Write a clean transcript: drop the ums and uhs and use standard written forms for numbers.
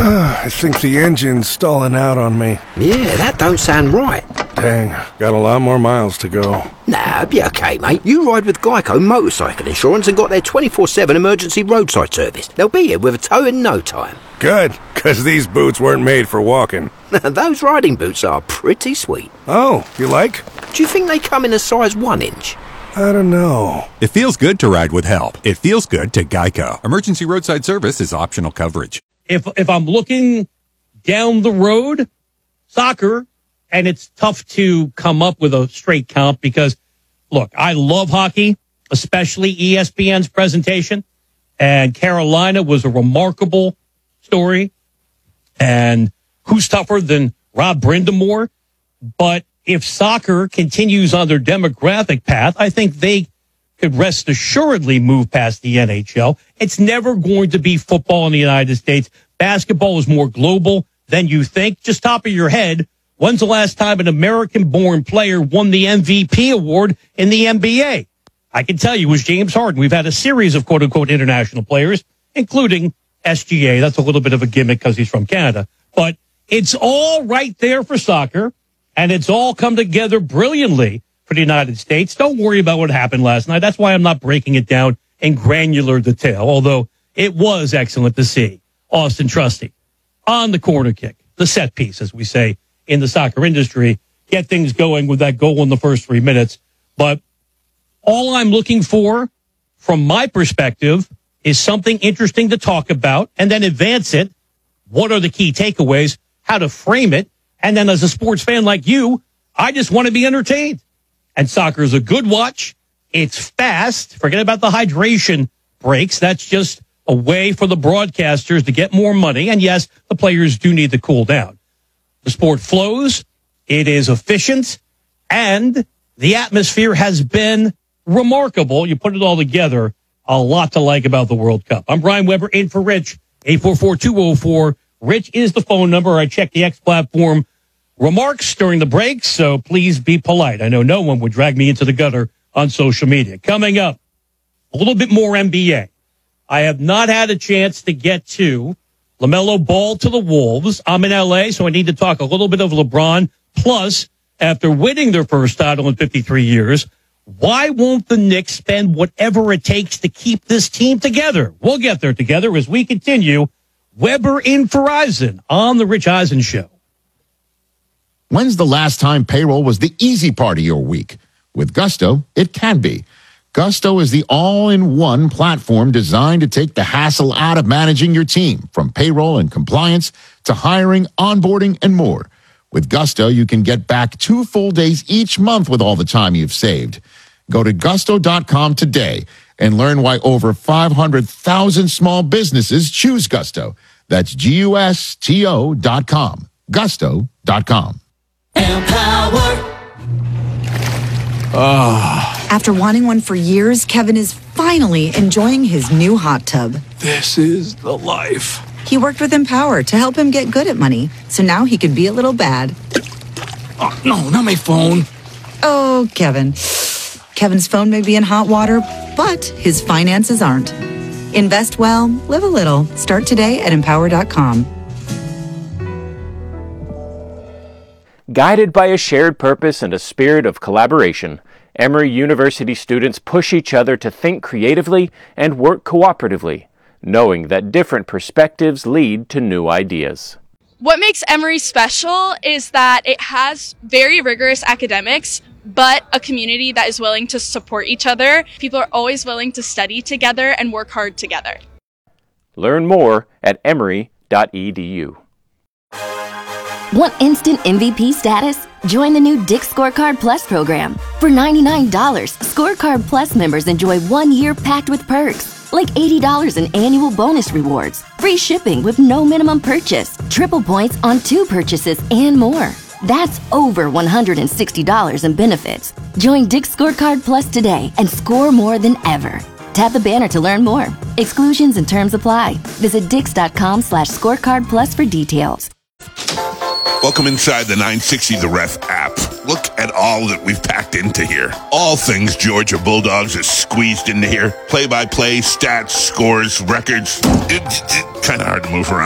I think the engine's stalling out on me. Yeah, that don't sound right. Dang, got a lot more miles to go. Nah, be okay, mate. You ride with Geico Motorcycle Insurance and got their 24/7 emergency roadside service. They'll be here with a tow in no time. Good, because these boots weren't made for walking. Those riding boots are pretty sweet. Oh, you like? Do you think they come in a size 1 inch? I don't know. It feels good to ride with help. It feels good to Geico. Emergency roadside service is optional coverage. If I'm looking down the road, soccer, and it's tough to come up with a straight count because, look, I love hockey, especially ESPN's presentation, and Carolina was a remarkable story. And who's tougher than Rob Brindamore? But if soccer continues on their demographic path, I think they could rest assuredly move past the NHL. It's never going to be football in the United States. Basketball is more global than you think. Just top of your head, when's the last time an American-born player won the MVP award in the NBA? I can tell you it was James Harden. We've had a series of quote-unquote international players, including SGA. That's a little bit of a gimmick because he's from Canada. But it's all right there for soccer, and it's all come together brilliantly for the United States. Don't worry about what happened last night. That's why I'm not breaking it down in granular detail, although it was excellent to see Austin Trusty on the corner kick, the set piece, as we say in the soccer industry, get things going with that goal in the first 3 minutes. But all I'm looking for, from my perspective, is something interesting to talk about and then advance it. What are the key takeaways? How to frame it? And then as a sports fan like you, I just want to be entertained. And soccer is a good watch. It's fast. Forget about the hydration breaks. That's just a way for the broadcasters to get more money. And yes, the players do need to cool down. The sport flows. It is efficient. And the atmosphere has been remarkable. You put it all together, a lot to like about the World Cup. I'm Brian Weber in for Rich. 844-204. Rich is the phone number. I checked the X platform remarks during the break, so please be polite. I know no one would drag me into the gutter on social media. Coming up, a little bit more NBA. I have not had a chance to get to LaMelo Ball to the Wolves. I'm in L.A., so I need to talk a little bit of LeBron. Plus, after winning their first title in 53 years, why won't the Knicks spend whatever it takes to keep this team together? We'll get there together as we continue. Weber in for Eisen on The Rich Eisen Show. When's the last time payroll was the easy part of your week? With Gusto, it can be. Gusto is the all-in-one platform designed to take the hassle out of managing your team, from payroll and compliance to hiring, onboarding, and more. With Gusto, you can get back 2 full days each month with all the time you've saved. Go to gusto.com today and learn why over 500,000 small businesses choose Gusto. That's GUSTO.com. Gusto.com. Empower. After wanting one for years, Kevin is finally enjoying his new hot tub. This is the life. He worked with Empower to help him get good at money, so now he could be a little bad. Oh, no, not my phone. Oh, Kevin. Kevin's phone may be in hot water, but his finances aren't. Invest well, live a little. Start today at Empower.com. Guided by a shared purpose and a spirit of collaboration, Emory University students push each other to think creatively and work cooperatively, knowing that different perspectives lead to new ideas. What makes Emory special is that it has very rigorous academics, but a community that is willing to support each other. People are always willing to study together and work hard together. Learn more at emory.edu. Want instant MVP status? Join the new Dick's Scorecard Plus program. For $99, Scorecard Plus members enjoy 1 year packed with perks, like $80 in annual bonus rewards, free shipping with no minimum purchase, triple points on 2 purchases, and more. That's over $160 in benefits. Join Dick's Scorecard Plus today and score more than ever. Tap the banner to learn more. Exclusions and terms apply. Visit dix.com/scorecard plus for details. Welcome inside the 960 The Ref app. Look at all that we've packed into here. All things Georgia Bulldogs is squeezed into here. Play-by-play, stats, scores, records. It's kind of hard to move around.